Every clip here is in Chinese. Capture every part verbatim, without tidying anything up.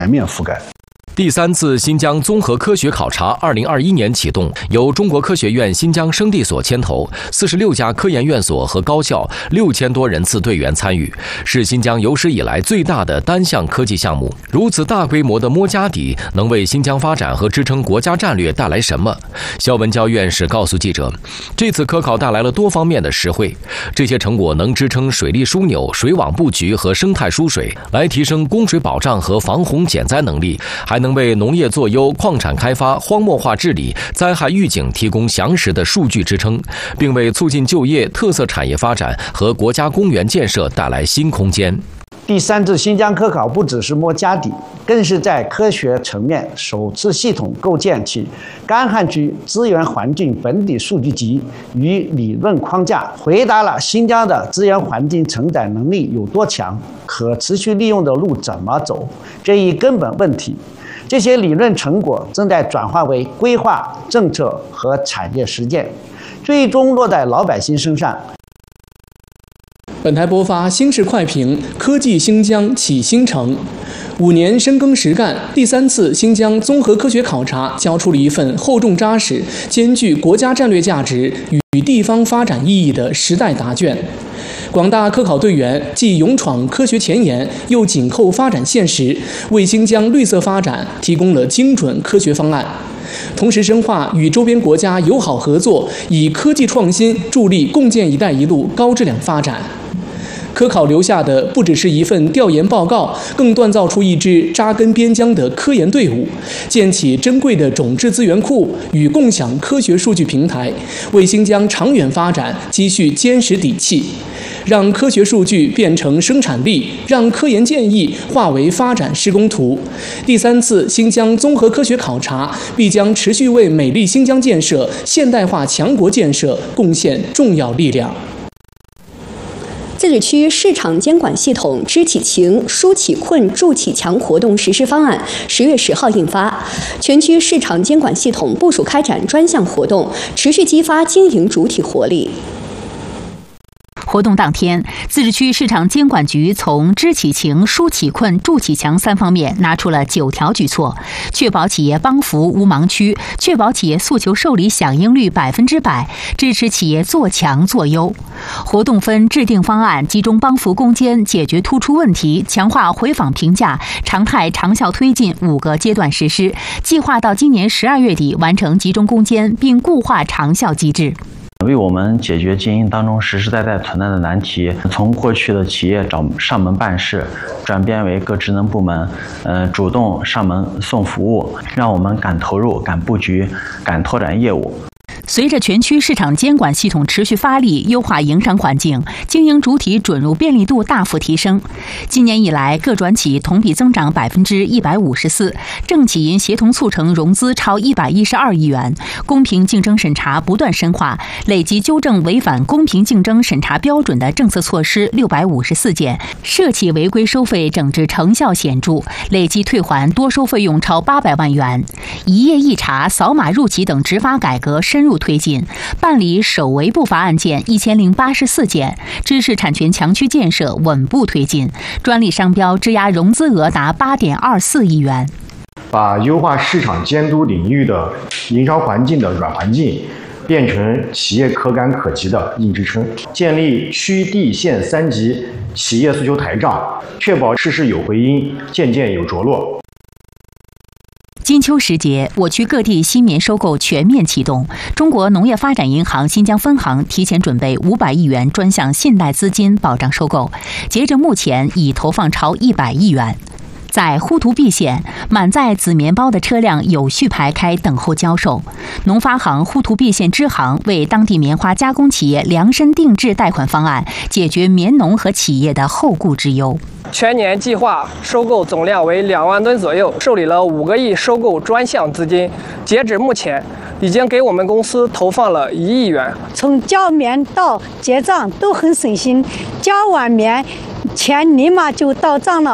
全面覆盖。 第三次新疆综合科学考察二零二一年启动，由中国科学院新疆生地所牵头，四十六家科研院所和高校六千多人次队员参与，是新疆有史以来最大的单项科技项目。如此大规模的摸家底，能为新疆发展和支撑国家战略带来什么？肖文娇院士告诉记者，这次科考带来了多方面的实惠，这些成果能支撑水利枢纽、水网布局和生态输水，来提升供水保障和防洪减灾能力，还能为农业作优、矿产开发、荒漠化治理、灾害预警提供详实的数据支撑，并为促进就业、特色产业发展和国家公园建设带来新空间。 第三次新疆科考不只是摸家底，更是在科学层面首次系统构建起干旱区资源环境本地数据集与理论框架，回答了新疆的资源环境承载能力有多强、可持续利用的路怎么走这一根本问题。这些理论成果正在转化为规划、政策和产业实践，最终落在老百姓身上。 本台播发新式快评：科技新疆启新城。五年深耕实干，第三次新疆综合科学考察交出了一份厚重扎实、兼具国家战略价值与地方发展意义的时代答卷。广大科考队员既勇闯科学前沿，又紧扣发展现实，为新疆绿色发展提供了精准科学方案。同时深化与周边国家友好合作，以科技创新助力共建“一带一路”高质量发展。科考留下的不只是一份调研报告，更锻造出一支扎根边疆的科研队伍，建起珍贵的种质资源库与共享科学数据平台，为新疆长远发展积蓄坚实底气。让科学数据变成生产力，让科研建议化为发展施工图。第三次新疆综合科学考察必将持续为美丽新疆建设、现代化强国建设贡献重要力量。 自治区市场监管系统知启情、疏启困、助启强活动实施方案十月十号印发，全区市场监管系统部署开展专项活动，持续激发经营主体活力。 活动当天，自治区市场监管局从知启情、疏启困、助启强三方面拿出了九条举措，确保企业帮扶无盲区，确保企业诉求受理响应率百分之百，支持企业做强做优。活动分制定方案、集中帮扶攻坚、解决突出问题、强化回访评价、常态长效推进五个阶段实施，计划到今年十二月底完成集中攻坚，并固化长效机制。 为我们解决经营当中实实在在存在的难题，从过去的企业找上门办事，转变为各职能部门，呃，主动上门送服务，让我们敢投入、敢布局、敢拓展业务。 随着全区市场监管系统持续发力，优化营商环境，经营主体准入便利度大幅提升。今年以来，各转企同比增长百分之一百五十四，政企银协同促成融资超一百一十二亿元，公平竞争审查不断深化，累计纠正违反公平竞争审查标准的政策措施六百五十四件，涉企违规收费整治成效显著，累计退还多收费用超八百万元。一页一查、扫码入企等执法改革深入推进，办理首违不罚案件一千零八十四件，知识产权强区建设稳步推进，专利商标质押融资额达八点二四亿元。 把优化市场监督领域的营商环境的软环境变成企业可感可及的硬支撑，建立区地县三级企业诉求台账，确保事事有回音，件件有着落。 金秋时节，我区各地新棉收购全面启动。中国农业发展银行新疆分行提前准备五百亿元专项信贷资金保障收购，截至目前已投放超一百亿元。在呼图壁县，满载紫棉包的车辆有序排开等候交售。农发行呼图壁县支行为当地棉花加工企业量身定制贷款方案，解决棉农和企业的后顾之忧。 全年计划收购总量为两万吨左右，受理了五个亿收购专项资金，截止目前已经给我们公司投放了一亿元。 从交棉到结账都很省心，交完棉钱立马就到账了。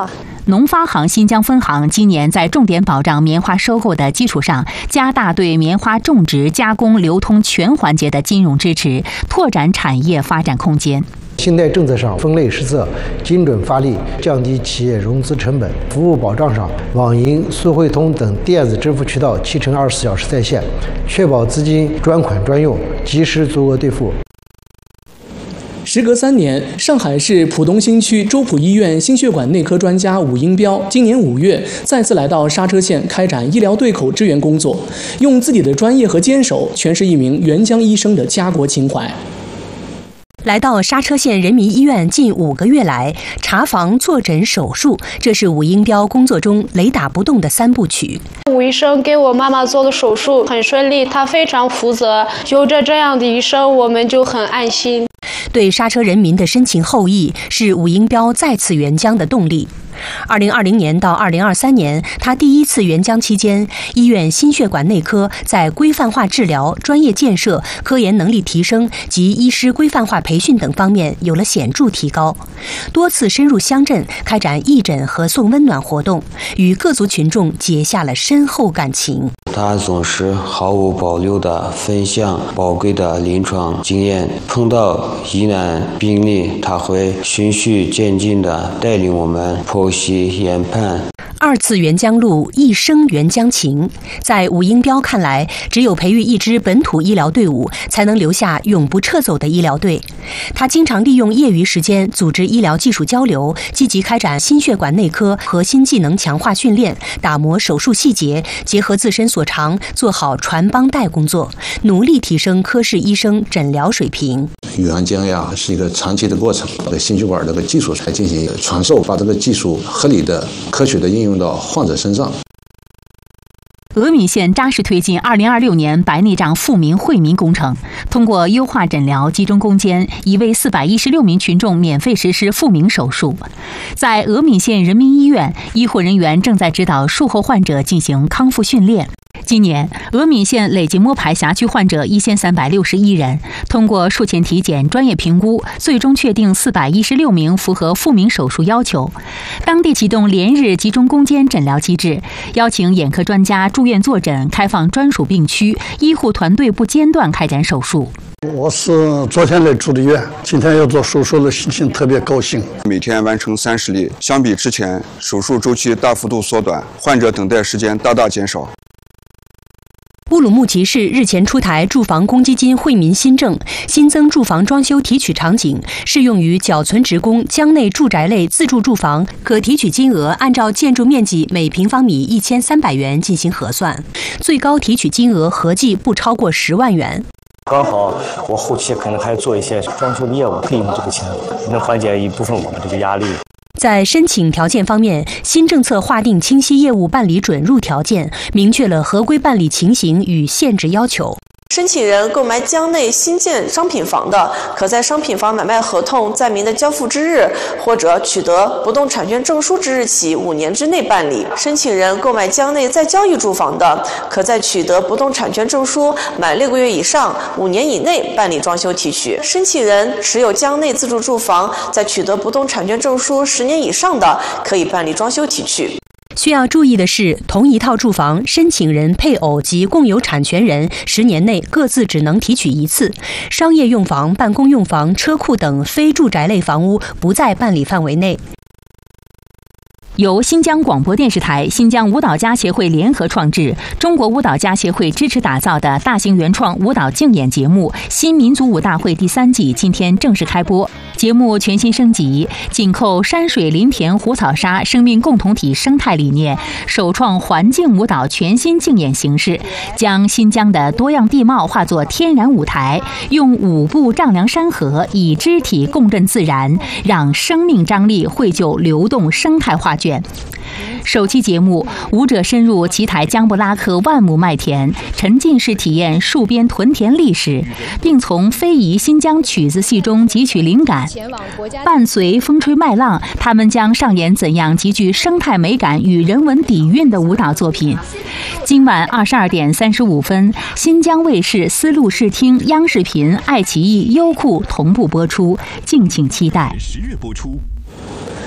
农发行新疆分行今年在重点保障棉花收购的基础上，加大对棉花种植、加工、流通全环节的金融支持，拓展产业发展空间。 信贷政策上分类施策、精准发力，降低企业融资成本；服务保障上，网银、速汇通等电子支付渠道七乘二十四小时在线，确保资金专款专用，及时足额兑付。 时隔三年，上海市浦东新区周浦医院心血管内科专家武英彪今年五月再次来到沙车县开展医疗对口支援工作，用自己的专业和坚守诠释一名援疆医生的家国情怀。 来到沙车县人民医院近五个月来，查房、坐诊、手术，这是武英彪工作中雷打不动的三部曲。 武医生给我妈妈做的手术很顺利，他非常负责，有着这样的医生，我们就很安心。 对沙车人民的深情厚谊，是武英彪再次援疆的动力。二零二零年到二零二三年，他第一次援疆期间，医院心血管内科在规范化治疗、专业建设、科研能力提升及医师规范化培训等方面有了显著提高。多次深入乡镇开展义诊和送温暖活动，与各族群众结下了深厚感情。 他总是毫无保留地分享宝贵的临床经验，碰到疑难病例，他会循序渐进地带领我们剖析研判。 二次援疆路，一生援疆情。在武英彪看来，只有培育一支本土医疗队伍，才能留下永不撤走的医疗队。他经常利用业余时间组织医疗技术交流，积极开展心血管内科核心技能强化训练，打磨手术细节，结合自身所长，做好传帮带工作，努力提升科室医生诊疗水平。 援疆呀是一个长期的过程，对心血管这个技术来进行传授，把这个技术合理的、科学的应用到患者身上。 峨眉县扎实推进二零二六年白内障富民惠民工程，通过优化诊疗、集中攻坚，已为四百一十六名群众免费实施富民手术。在峨眉县人民医院，医护人员正在指导术后患者进行康复训练。今年，峨眉县累计摸排辖区患者一千三百六十一人，通过术前体检、专业评估，最终确定四百一十六名符合富民手术要求。当地启动连日集中攻坚诊疗机制，邀请眼科专家住院坐诊，开放专属病区，医护团队不间断开展手术。 我是昨天来住的院，今天要做手术了，心情特别高兴。 每天完成三十例，相比之前，手术周期大幅度缩短，患者等待时间大大减少。 乌鲁木齐市日前出台住房公积金惠民新政，新增住房装修提取场景，适用于缴存职工疆内住宅类自住住房，可提取金额按照建筑面积每平方米一千三百元进行核算，最高提取金额合计不超过十万元。 刚好我后期可能还做一些装修的业务，可以用这个钱，能缓解一部分我们这个压力。 在申请条件方面，新政策划定清晰业务办理准入条件，明确了合规办理情形与限制要求。 申请人购买疆内新建商品房的，可在商品房买卖合同载明的交付之日或者取得不动产权证书之日起五年之内办理。申请人购买疆内再交易住房的，可在取得不动产权证书满六个月以上五年以内办理装修提取。申请人持有疆内自住住房，在取得不动产权证书十年以上的，可以办理装修提取。 需要注意的是，同一套住房，申请人、配偶及共有产权人十年内各自只能提取一次。商业用房、办公用房、车库等非住宅类房屋不在办理范围内。由新疆广播电视台、新疆舞蹈家协会联合创制，中国舞蹈家协会支持打造的大型原创舞蹈竞演节目《新民族舞大会》第三季今天正式开播。节目全新升级，紧扣山水林田湖草沙生命共同体生态理念，首创环境舞蹈全新竞演形式，将新疆的多样地貌化作天然舞台，用五步丈量山河，以肢体共振自然，让生命张力绘就流动生态画卷。首期节目，舞者深入奇台江布拉克万亩麦田，沉浸式体验戍边屯田历史，并从非遗新疆曲子戏中汲取灵感。伴随风吹麦浪，他们将上演怎样极具生态美感与人文底蕴的舞蹈作品。今晚二十二点三十五分，新疆卫视、丝路视听、央视频、爱奇艺、优酷同步播出，敬请期待。 十月播出。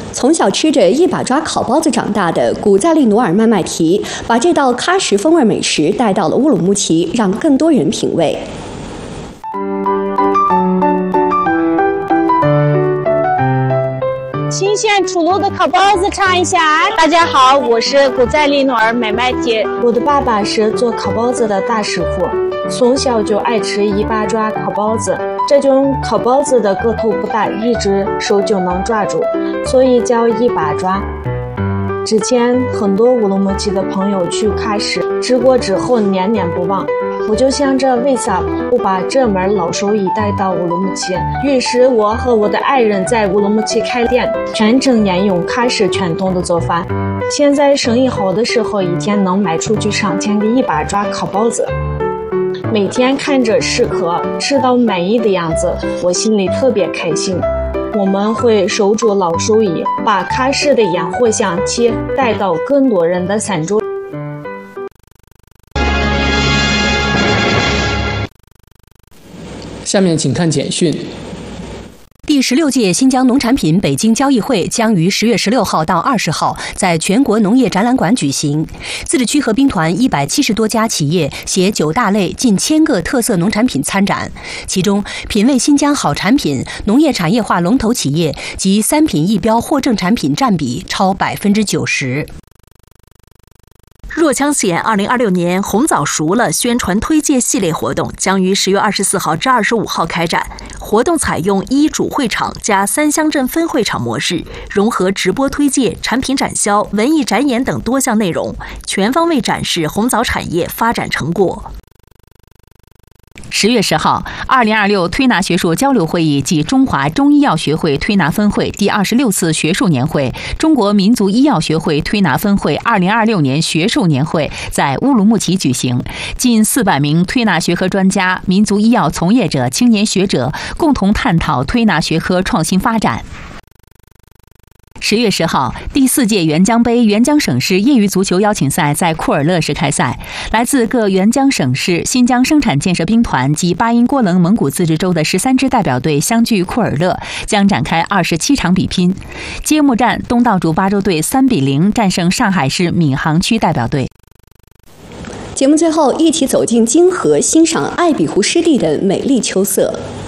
从小吃着一把抓烤包子长大的古再利努尔麦麦提，把这道喀什风味美食带到了乌鲁木齐，让更多人品味。 新鲜出炉的烤包子尝一下。大家好，我是古再利努尔麦麦提，我的爸爸是做烤包子的大师傅，从小就爱吃一把抓烤包子。这种烤包子的个头不大，一只手就能抓住，所以叫一把抓。之前很多乌鲁木齐的朋友去喀什吃过之后念念不忘，我就想着为啥不把这门老手艺带到乌鲁木齐，于是我和我的爱人在乌鲁木齐开店，全程沿用喀什传统的做法。现在生意好的时候，一天能卖出去上千个一把抓烤包子，每天看着食客吃到满意的样子，我心里特别开心。我们会守住老手艺，把喀什的烟火香气带到更多人的餐桌。 下面请看简讯。 第十六届新疆农产品北京交易会将于十月十六号到二十号在全国农业展览馆举行。自治区合兵团一百七十多家企业携九大类近千个特色农产品参展，其中品味新疆好产品、农业产业化龙头企业及三品一标获证产品占比超百分之九十。 若羌县二零二六年红枣熟了宣传推介系列活动将于十月二十四号至二十五号开展。活动采用一主会场加三乡镇分会场模式，融合直播推介、产品展销、文艺展演等多项内容，全方位展示红枣产业发展成果。 十月十号，二零二六推拿学术交流会议暨中华中医药学会推拿分会第二十六次学术年会、中国民族医药学会推拿分会二零二六年学术年会在乌鲁木齐举行，近四百名推拿学科专家、民族医药从业者、青年学者共同探讨推拿学科创新发展。十月十号，第四届沅江杯沅江省市业余足球邀请赛在库尔勒市开赛。来自各沅江省市、新疆生产建设兵团及巴音郭楞蒙古自治州的十三支代表队相聚库尔勒，将展开二十七场比拼。揭幕战，东道主巴州队三比零战胜上海市闵行区代表队。 节目最后，一起走进金河，欣赏艾比湖湿地的美丽秋色。